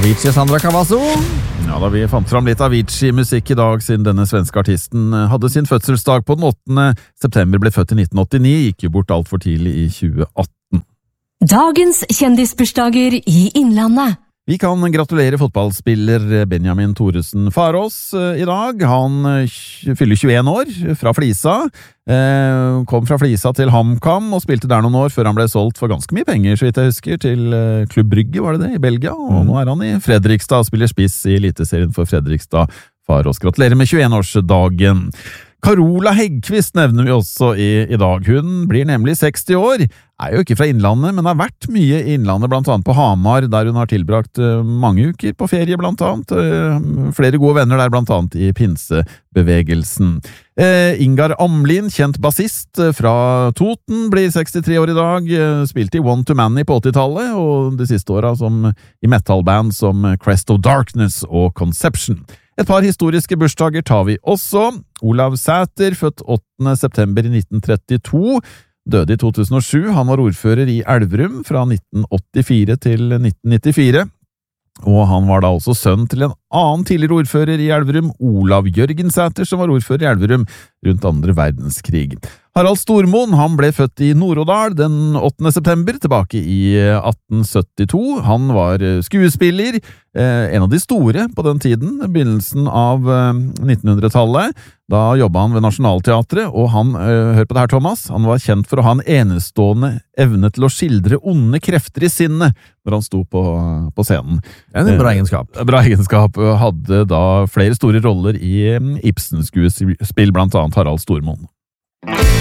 Avicii, Sandra Cavasso. Ja, da vi fant fram litt Avicii-musikk i dag, siden denne svenske artisten hadde sin fødselsdag på den 8. september, ble født i 1989, gikk jo bort alt for tidlig i 2018. Dagens kjendisbursdager i Innlandet. Vi kan gratulere fotballspiller Benjamin Thoresen Farås i dag. Han fyller 21 år, fra Flisa. Kom fra Flisa til HamKam og spilte der noen år før han ble solgt for ganske mye penger, så vidt jeg husker, til Klubb Brygge, var det det, i Belgia. Og nå er han i Fredrikstad, spiller spiss i eliteserien for Fredrikstad. Farås, gratulerer med 21-årsdagen. Carola Häggkvist nevner vi også i dag. Hun blir nemlig 60 år, er jo ikke fra Innlandet, men har vært mye i Innlandet, blant annet på Hamar, der hun har tilbrakt mange uker på ferie, blant annet. Flere gode venner der, blant annet i pinsebevegelsen. Ingar Amlin, kjent bassist fra Toten, blir 63 år i dag, spilte i One to Many på 80-tallet, og de siste årene som i metalband som Crest of Darkness og Conception. Et par historiske bursdager tar vi også. Olav Sæter, født 8. september 1932, døde i 2007. Han var ordfører i Elverum fra 1984 til 1994. Og han var da også sønn til en annen tidligere ordfører i Elverum, Olav Jørgen Sæter, som var ordfører i Elverum rundt andre verdenskrig. Harald Stormoen, han ble født i Nord-Odal den 8. september, tilbake i 1872. Han var skuespiller, en av de store på den tiden, begynnelsen av 1900-tallet. Da jobbet han ved Nationalteatret, og han, hør på det her Thomas, han var kjent for å ha en enestående evne til å skildre onde krefter i sinnet når han sto på scenen. En bra egenskap. Bra egenskap, hadde da flere store roller i Ibsen-skuespill, blant annet Harald Stormoen.